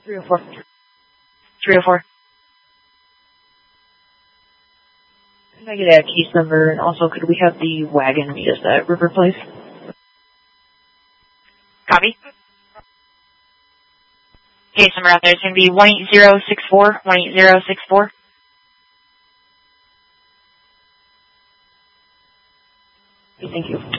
304. 304. Could I get a case number, and also could we have the wagon meet us at River Place? Copy. Case number out there is going to be 18064. 18064. Thank you.